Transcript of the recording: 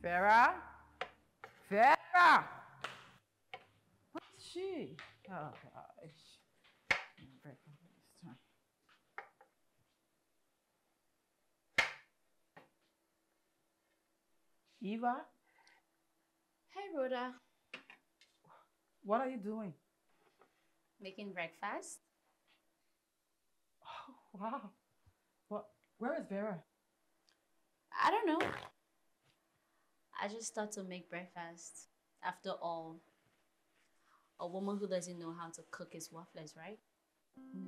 Vera? Vera! Where's she? Oh, gosh. Breakfast this time. Eva, Hey, Rhoda. what are you doing? Making breakfast? Oh, wow. What? Where is Vera? I don't know. I just thought to make breakfast. After all, a woman who doesn't know how to cook is worthless, right?